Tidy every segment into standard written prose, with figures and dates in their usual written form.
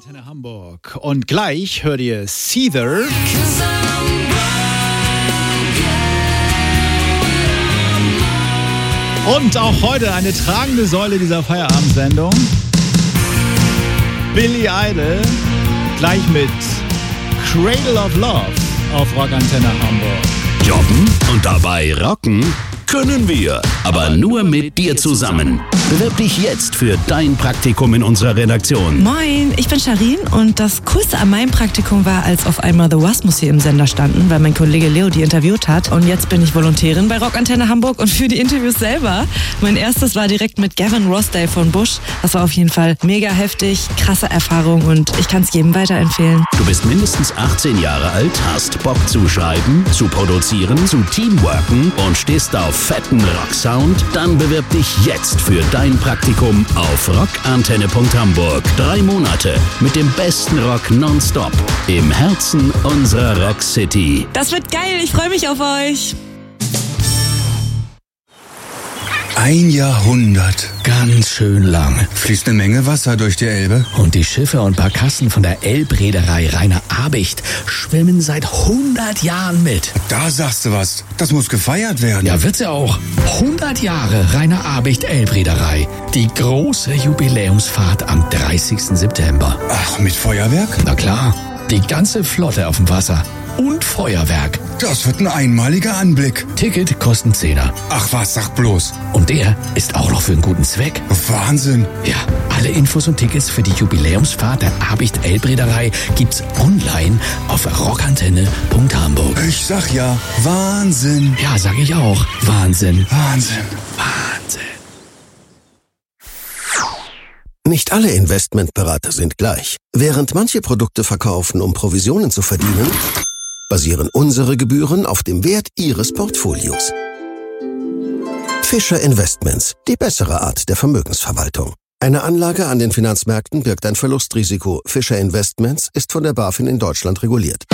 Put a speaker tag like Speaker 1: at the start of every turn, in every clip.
Speaker 1: Antenne Hamburg. Und gleich hört ihr Seether. Und auch heute eine tragende Säule dieser Feierabendsendung. Billy Idol. Gleich mit Cradle of Love auf Rockantenne Hamburg.
Speaker 2: Jobben und dabei rocken können wir, aber nur mit dir zusammen. Bewirb dich jetzt für dein Praktikum in unserer Redaktion.
Speaker 3: Moin, ich bin Sharin und das Coolste an meinem Praktikum war, als auf einmal The Wasmus hier im Sender standen, weil mein Kollege Leo die interviewt hat. Und jetzt bin ich Volontärin bei Rockantenne Hamburg und für die Interviews selber. Mein erstes war direkt mit Gavin Rossdale von Bush. Das war auf jeden Fall mega heftig, krasse Erfahrung und ich kann es jedem weiterempfehlen.
Speaker 2: Du bist mindestens 18 Jahre alt, hast Bock zu schreiben, zu produzieren, zu teamworken und stehst auf fetten Rocksound? Dann bewirb dich jetzt für dein Praktikum auf rockantenne.hamburg. 3 Monate mit dem besten Rock nonstop im Herzen unserer Rock City.
Speaker 3: Das wird geil, ich freue mich auf euch.
Speaker 4: 1 Jahrhundert.
Speaker 5: Ganz schön lang.
Speaker 4: Fließt eine Menge Wasser durch die Elbe.
Speaker 5: Und die Schiffe und Barkassen von der Elbreederei Rainer Abicht schwimmen seit 100 Jahren mit.
Speaker 4: Da sagst du was. Das muss gefeiert werden.
Speaker 5: Ja, wird's ja auch. 100 Jahre Rainer Abicht Elbreederei. Die große Jubiläumsfahrt am 30. September.
Speaker 4: Ach, mit Feuerwerk?
Speaker 5: Na klar, die ganze Flotte auf dem Wasser. Und Feuerwerk.
Speaker 4: Das wird ein einmaliger Anblick.
Speaker 5: Ticket kosten 10er.
Speaker 4: Ach was, sag bloß.
Speaker 5: Und der ist auch noch für einen guten Zweck.
Speaker 4: Wahnsinn.
Speaker 5: Ja, alle Infos und Tickets für die Jubiläumsfahrt der Abicht Elbreederei gibt's online auf rockantenne.hamburg.
Speaker 4: Ich sag ja, Wahnsinn.
Speaker 5: Ja, sag ich auch. Wahnsinn.
Speaker 4: Wahnsinn.
Speaker 5: Wahnsinn.
Speaker 6: Nicht alle Investmentberater sind gleich. Während manche Produkte verkaufen, um Provisionen zu verdienen, basieren unsere Gebühren auf dem Wert Ihres Portfolios. Fischer Investments, die bessere Art der Vermögensverwaltung. Eine Anlage an den Finanzmärkten birgt ein Verlustrisiko. Fischer Investments ist von der BaFin in Deutschland reguliert.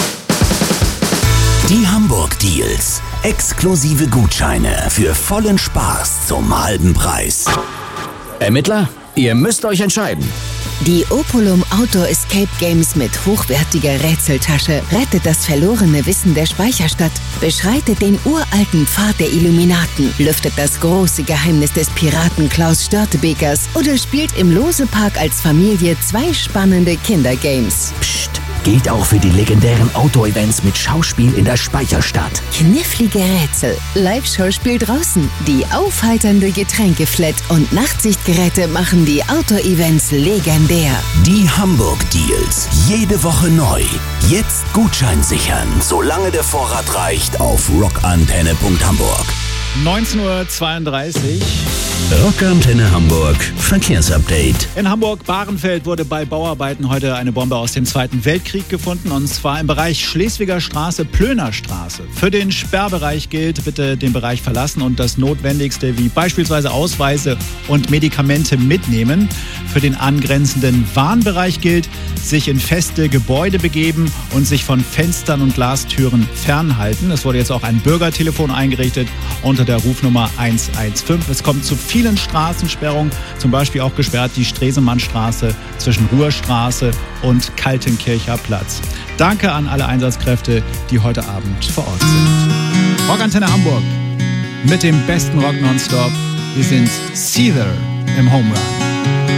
Speaker 2: Die Hamburg Deals. Exklusive Gutscheine für vollen Spaß zum halben Preis.
Speaker 5: Ermittler, ihr müsst euch entscheiden.
Speaker 7: Die Opulum Outdoor Escape Games mit hochwertiger Rätseltasche rettet das verlorene Wissen der Speicherstadt, beschreitet den uralten Pfad der Illuminaten, lüftet das große Geheimnis des Piraten Klaus Störtebekers oder spielt im Lose-Park als Familie 2 spannende Kindergames.
Speaker 2: Psst, gilt auch für die legendären Outdoor-Events mit Schauspiel in der Speicherstadt.
Speaker 7: Knifflige Rätsel, Live-Schauspiel draußen, die aufheiternde Getränkeflat und Nachtsichtgeräte machen die Outdoor-Events legendär.
Speaker 2: Die Hamburg Deals. Jede Woche neu. Jetzt Gutschein sichern, solange der Vorrat reicht auf rockantenne.hamburg.
Speaker 1: 19:32 Uhr.
Speaker 2: Rockantenne Hamburg. Verkehrsupdate.
Speaker 1: In Hamburg-Bahrenfeld wurde bei Bauarbeiten heute eine Bombe aus dem Zweiten Weltkrieg gefunden, und zwar im Bereich Schleswiger Straße, Plöner Straße. Für den Sperrbereich gilt, bitte den Bereich verlassen und das Notwendigste wie beispielsweise Ausweise und Medikamente mitnehmen. Für den angrenzenden Warnbereich gilt, sich in feste Gebäude begeben und sich von Fenstern und Glastüren fernhalten. Es wurde jetzt auch ein Bürgertelefon eingerichtet unter der Rufnummer 115. Es kommt zu vielen Straßensperrungen, zum Beispiel auch gesperrt die Stresemannstraße zwischen Ruhrstraße und Kaltenkircher Platz. Danke an alle Einsatzkräfte, die heute Abend vor Ort sind. Rockantenne Hamburg mit dem besten Rock nonstop. Wir sind Seether im Home Run.